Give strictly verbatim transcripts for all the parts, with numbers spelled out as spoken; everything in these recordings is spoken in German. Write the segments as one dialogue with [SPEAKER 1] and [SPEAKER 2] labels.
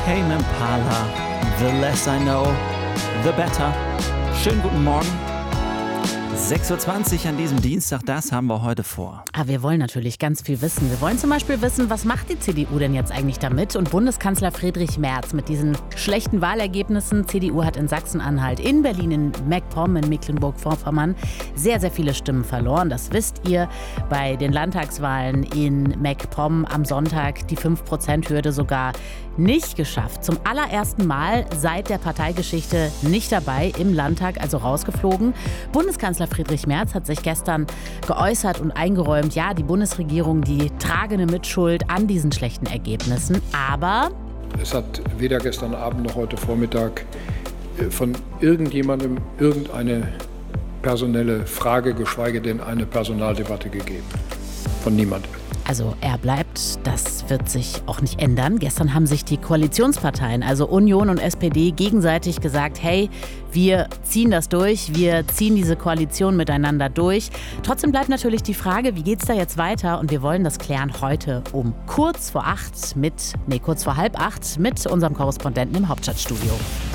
[SPEAKER 1] Tame Impala, The Less I Know, The Better. Schönen guten Morgen. sechs Uhr zwanzig an diesem Dienstag, das haben wir heute vor.
[SPEAKER 2] Aber wir wollen natürlich ganz viel wissen. Wir wollen zum Beispiel wissen, was macht die C D U denn jetzt eigentlich damit? Und Bundeskanzler Friedrich Merz mit diesen schlechten Wahlergebnissen. C D U hat in Sachsen-Anhalt, in Berlin, in MacPom, in Mecklenburg-Vorpommern sehr, sehr viele Stimmen verloren. Das wisst ihr. Bei den Landtagswahlen in MacPom am Sonntag die fünf Prozent Hürde sogar nicht geschafft. Zum allerersten Mal seit der Parteigeschichte nicht dabei im Landtag, also rausgeflogen. Bundeskanzler Friedrich Merz hat sich gestern geäußert und eingeräumt, ja, die Bundesregierung, die tragende Mitschuld an diesen schlechten Ergebnissen. Aber
[SPEAKER 3] es hat weder gestern Abend noch heute Vormittag von irgendjemandem irgendeine personelle Frage, geschweige denn eine Personaldebatte gegeben. Von niemandem.
[SPEAKER 2] Also er bleibt, das wird sich auch nicht ändern. Gestern haben sich die Koalitionsparteien, also Union und S P D, gegenseitig gesagt, hey, wir ziehen das durch, wir ziehen diese Koalition miteinander durch. Trotzdem bleibt natürlich die Frage, wie geht's da jetzt weiter? Und wir wollen das klären heute um kurz vor acht mit, nee, kurz vor halb acht mit unserem Korrespondenten im Hauptstadtstudio.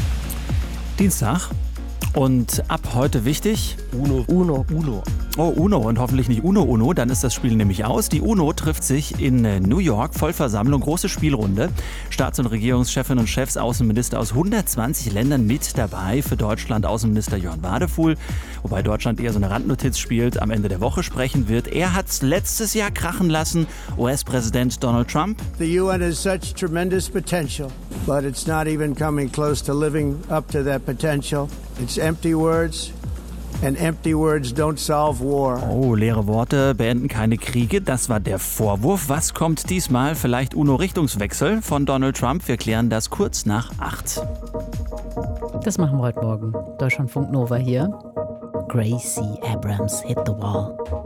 [SPEAKER 1] Dienstag. Und ab heute wichtig,
[SPEAKER 2] Uno. Uno.
[SPEAKER 1] Uno. Oh, Uno und hoffentlich nicht Uno Uno, dann ist das Spiel nämlich aus. Die UNO trifft sich in New York, Vollversammlung, große Spielrunde. Staats- und Regierungschefinnen und Chefs, Außenminister aus hundertzwanzig Ländern mit dabei. Für Deutschland Außenminister Jörn Wadefuhl, wobei Deutschland eher so eine Randnotiz spielt, am Ende der Woche sprechen wird. Er hat's letztes Jahr krachen lassen, U S-Präsident Donald Trump.
[SPEAKER 4] The U N has such tremendous potential, but it's not even coming close to living up to that potential. It's empty words, and empty words don't solve war.
[SPEAKER 1] Oh, leere Worte beenden keine Kriege, das war der Vorwurf. Was kommt diesmal? Vielleicht UNO-Richtungswechsel von Donald Trump? Wir klären das kurz nach acht.
[SPEAKER 2] Das machen wir heute Morgen. Deutschlandfunk Nova hier. Gracie Abrams hit the wall.